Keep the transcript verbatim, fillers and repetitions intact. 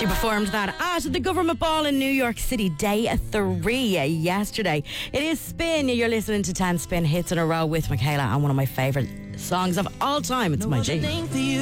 She performed that at the Government Ball in New York City, day three yesterday. It is Spin. You're listening to ten Spin hits in a row with Michaela, and one of my favourite songs of all time. It's my G.